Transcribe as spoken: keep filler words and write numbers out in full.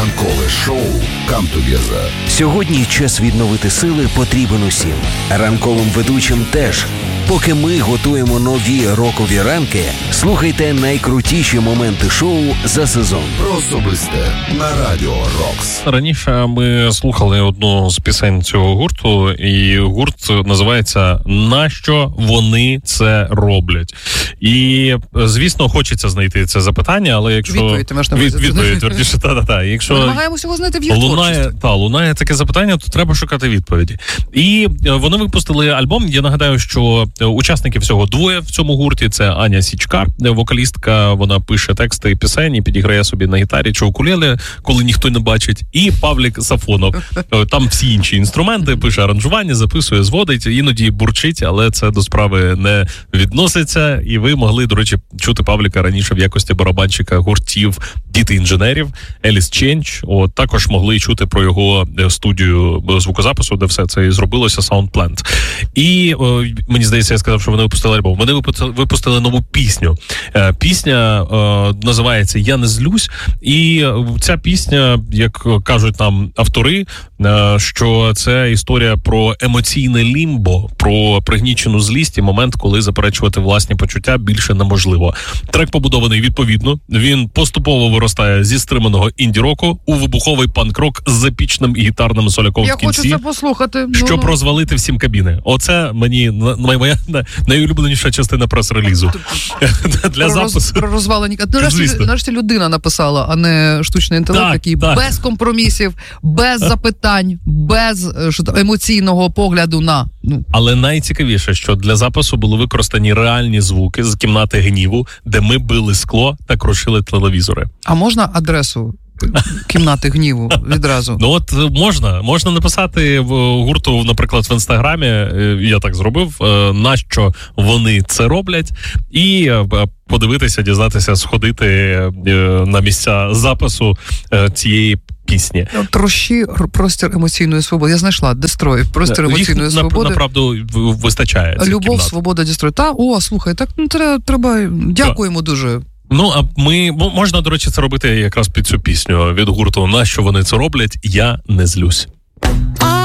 Ранкове шоу «Come Together». Сьогодні час відновити сили потрібен усім. Ранковим ведучим теж. Поки ми готуємо нові рокові ранки, слухайте найкрутіші моменти шоу за сезон. Про особисте на Радіо Рокс. Раніше ми слухали одну з пісень цього гурту, і гурт називається «Нащо вони це роблять?». І, звісно, хочеться знайти це запитання, але якщо... Відповідь, можна Від, відповідь, верніше, та-та-та. Якщо... Ми намагаємося його знайти в їх лунає, творчості. та, лунає таке запитання, то треба шукати відповіді. І вони випустили альбом. Я нагадаю, що учасників всього двоє в цьому гурті. Це Аня Січкар, вокалістка, вона пише тексти і пісень, і підіграє собі на гітарі чи укулеле, коли ніхто не бачить. І Павлік Сафонов. Там всі інші інструменти, пише аранжування, записує, зводить, іноді бурчить, але це до справи не відноситься. І ви могли, до речі, чути Павліка раніше в якості барабанщика гуртів «Діти інженерів», «Alice Change». От, також могли чути про його студію звукозапису, де все це і зробилося, Soundplant. І о, мені здається, я сказав, що вони випустили альбом. Вони випустили, випустили нову пісню. Е, пісня е, називається «Я не злюсь». І ця пісня, як кажуть нам автори, е, що це історія про емоційне лімбо, про пригнічену злість і момент, коли заперечувати власні почуття більше неможливо. Трек побудований відповідно. Він поступово виростає зі стриманого інді-року у вибуховий панк-рок з епічним гітарним соляком Я в кінці. хочу це послухати. Щоб ну... розвалити всім кабіни. Оце мені моя найулюбленіша частина прес-релізу. Для запису. Про розвалені. Нарешті, нарешті людина написала, а не штучний інтелект, так, який так. без компромісів, без запитань, без емоційного погляду на... Ну. Але найцікавіше, що для запису були використані реальні звуки з кімнати гніву, де ми били скло та крушили телевізори. А можна адресу кімнати гніву відразу? Ну от можна. Можна написати в гурту, наприклад, в Інстаграмі, я так зробив, нащо вони це роблять, і подивитися, дізнатися, сходити на місця запису цієї пісні. Трощі простір емоційної свободи. Я знайшла Дестрой. Простір емоційної їх, свободи. Направду вистачає. Любов, кімнат. свобода, Дестрой. Та, о, слухай, так ну, треба, треба, дякуємо так. дуже. Ну, а ми, можна, до речі, це робити якраз під цю пісню від гурту «Нащо вони це роблять? Я не злюсь».